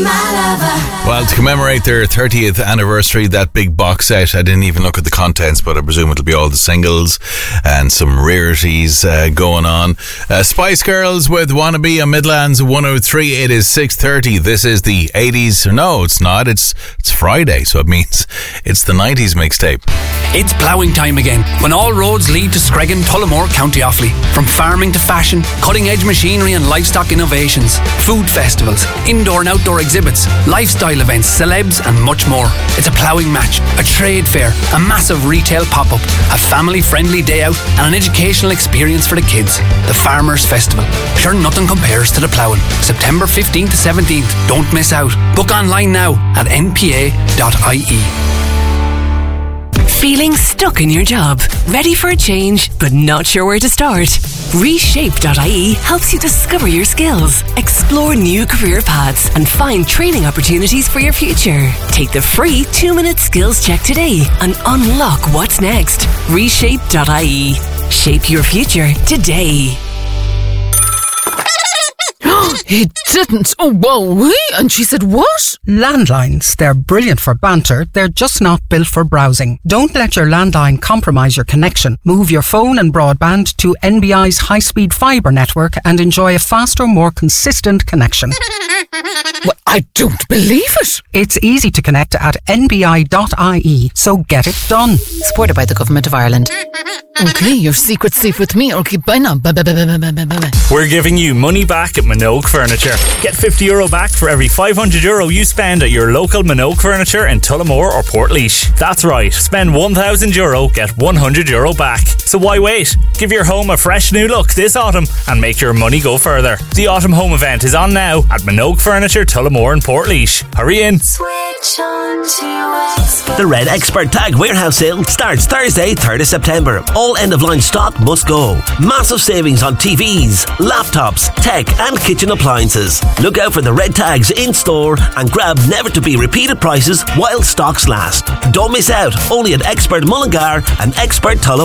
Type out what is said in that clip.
Well, to commemorate their 30th anniversary, that big box set, I didn't even look at the contents, but I presume it'll be all the singles and some rarities going on. Spice Girls with Wannabe on Midlands 103. It is 6:30. This is the 80s. No, it's not. It's Friday, so it means it's the 90s mixtape. It's ploughing time again, when all roads lead to Screggan, Tullamore, County Offaly. From farming to fashion, cutting-edge machinery and livestock innovations, food festivals, indoor and outdoor exhibits, lifestyle events, celebs and much more. It's a ploughing match, a trade fair, a massive retail pop-up, a family-friendly day out and an educational experience for the kids. The Farmers Festival. Sure, nothing compares to the ploughing. September 15th to 17th. Don't miss out. Book online now at npa.ie. Feeling stuck in your job? Ready for a change, but not sure where to start? Reshape.ie helps you discover your skills, explore new career paths, and find training opportunities for your future. Take the free 2-minute skills check today and unlock what's next. Reshape.ie. Shape your future today. He didn't. Oh, whoa. And she said what? Landlines. They're brilliant for banter. They're just not built for browsing. Don't let your landline compromise your connection. Move your phone and broadband to NBI's high-speed fibre network and enjoy a faster, more consistent connection. Well, I don't believe it. It's easy to connect at nbi.ie, so get it done. Supported by the Government of Ireland. Okay, your secret's safe with me. Okay, bye now. We're giving you money back at Minogue Furniture. Get €50 back for every €500 you spend at your local Minogue Furniture in Tullamore or Portlaoise. That's right, spend €1,000, get €100 back. So why wait? Give your home a fresh new look this autumn and make your money go further. The Autumn Home event is on now at Minogue Furniture, Tullamore and Portlaoise. Hurry in. Switch on to The Red Expert Tag Warehouse Sale starts Thursday, 3rd of September. All end-of-line stock must go. Massive savings on TVs, laptops, tech and kitchen appliances. Look out for the red tags in store and grab never-to-be-repeated prices while stocks last. Don't miss out, only at Expert Mullingar and Expert Tullamore.